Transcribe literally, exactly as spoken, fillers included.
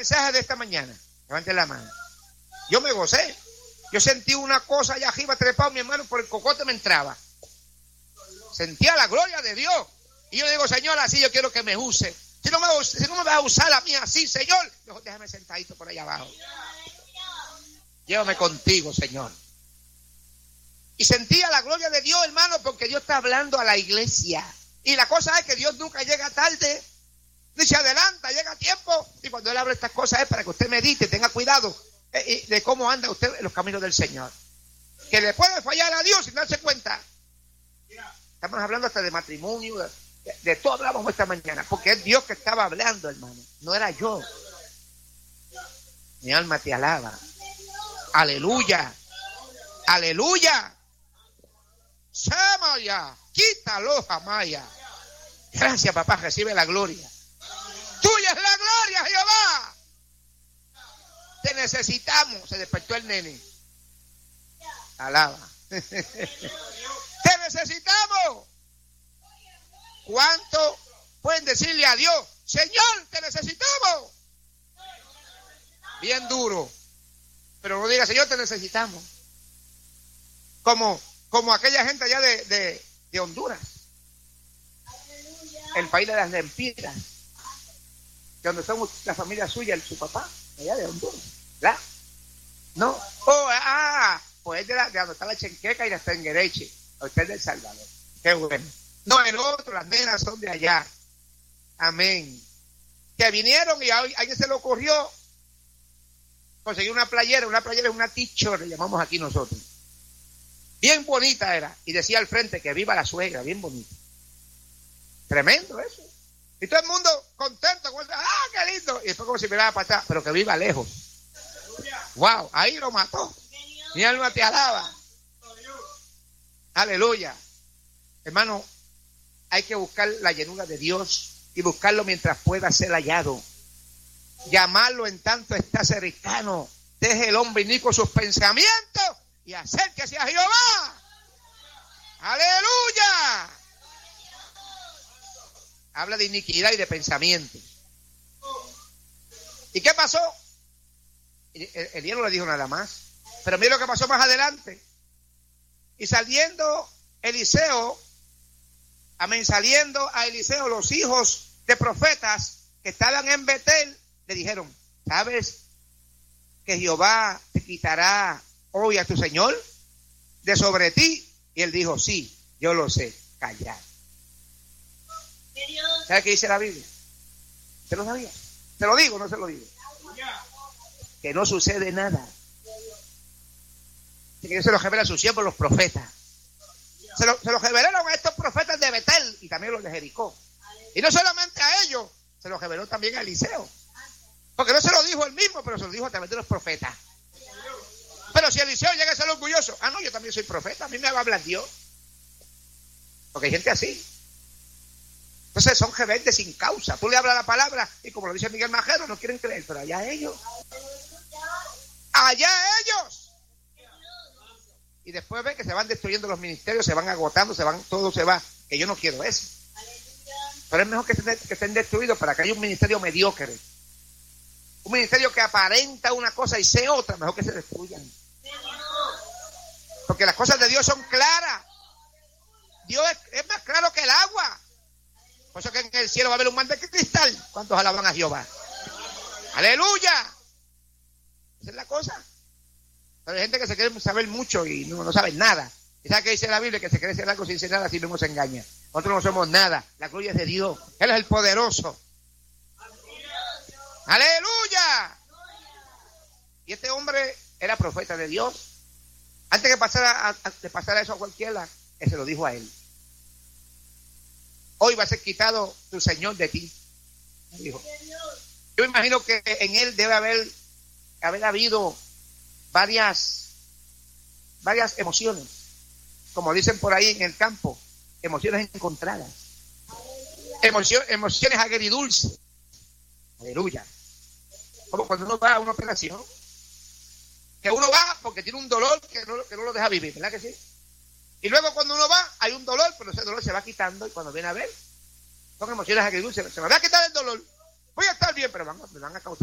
mensaje de esta mañana? Levanten la mano. Yo me gocé. Yo sentí una cosa allá arriba trepado, mi hermano, por el cocote me entraba. Sentía la gloria de Dios. Y yo le digo, Señor, así yo quiero que me use. Si no me, si no me vas a usar a mí así, Señor, mejor déjame sentadito por allá abajo. Llévame contigo, Señor. Y sentía la gloria de Dios, hermano, porque Dios está hablando a la iglesia. Y la cosa es que Dios nunca llega tarde, ni se adelanta, llega a tiempo. Y cuando Él habla estas cosas es para que usted medite, tenga cuidado de cómo anda usted en los caminos del Señor. Que le puede fallar a Dios sin darse cuenta. Estamos hablando hasta de matrimonio, de, de todo hablamos esta mañana, porque es Dios que estaba hablando, hermano, no era yo. Mi alma te alaba. Aleluya. Aleluya. Samaya, quítalo, Jamaya. Gracias, papá, recibe la gloria. Tuya es la gloria, Jehová. Te necesitamos. Se despertó el nene. Alaba. Te necesitamos. ¿Cuánto pueden decirle a Dios? Señor, te necesitamos. Bien duro. Pero no diga, Señor, te necesitamos. Como, como aquella gente allá de, de, de Honduras. El país de las lempiras. Donde son la familia suya, su papá, allá de Honduras. ¿Verdad? No. Oh, ah, pues es de, la, de donde está la Chenqueca y la Tenguereche. Usted es del Salvador. Qué bueno. No, el otro, las nenas son de allá. Amén. Que vinieron y a alguien se le ocurrió conseguir una playera. Una playera es una t-shirt, le llamamos aquí nosotros. Bien bonita era. Y decía al frente que viva la suegra, bien bonita. Tremendo eso. Y todo el mundo contento. ¡Ah, qué lindo! Y después como si miraba para atrás, pero que viva lejos. ¡Wow! Ahí lo mató. Mi alma te alaba. Aleluya. Hermano, hay que buscar la llenura de Dios y buscarlo mientras pueda ser hallado. Llamarlo en tanto está cercano. Deje el hombre inicuo sus pensamientos y acérquese a Jehová. ¡Aleluya! Habla de iniquidad y de pensamientos. ¿Y qué pasó? Elías no le dijo nada más. Pero mira lo que pasó más adelante. Y saliendo Eliseo, amén, saliendo a Eliseo, los hijos de profetas que estaban en Betel, le dijeron, ¿sabes que Jehová te quitará hoy a tu Señor de sobre ti? Y él dijo, sí, yo lo sé, callar. ¿Sabe qué dice la Biblia? ¿Se lo sabía? ¿Se lo digo o no se lo digo? Que no sucede nada. Que Dios se lo revela a sus siervos, los profetas. Se lo, se lo revelaron a estos profetas de Betel y también los de Jericó. Y no solamente a ellos, se lo reveló también a Eliseo. Porque no se lo dijo él mismo, pero se lo dijo a través de los profetas. Pero si Eliseo llega a ser orgulloso, ah, no, yo también soy profeta, a mí me va a hablar Dios. Porque hay gente así. Entonces son rebeldes sin causa. Tú le hablas la palabra y como lo dice Miguel Majero, no quieren creer, pero allá ellos. Allá ellos. Y después ven que se van destruyendo los ministerios, se van agotando, se van, todo se va. Que yo no quiero eso. Pero es mejor que estén, que estén destruidos para que haya un ministerio mediocre. Un ministerio que aparenta una cosa y sea otra, mejor que se destruyan. Porque las cosas de Dios son claras. Dios es, es más claro que el agua. Por eso que en el cielo va a haber un mar de cristal. ¿Cuántos alaban a Jehová? ¡Aleluya! Esa es la cosa. Pero hay gente que se quiere saber mucho y no, no sabe nada. ¿Y sabe qué dice la Biblia? Que se quiere ser algo sin ser nada, si no nos engaña. Nosotros no somos nada. La gloria es de Dios. Él es el poderoso. ¡Aleluya! Y este hombre era profeta de Dios. Antes que pasara, a, a, de pasara eso a cualquiera, él se lo dijo a él. Hoy va a ser quitado tu Señor de ti. Dijo. Yo imagino que en él debe haber, haber habido varias, varias emociones. Como dicen por ahí en el campo, emociones encontradas. Emoción, emociones agridulces. Aleluya. Como cuando uno va a una operación, que uno va porque tiene un dolor que no, que no lo deja vivir, ¿verdad que sí? Y luego cuando uno va, hay un dolor, pero ese dolor se va quitando y cuando viene a ver, son emociones agridulces. Se me va a quitar el dolor. Voy a estar bien, pero van, me van a causar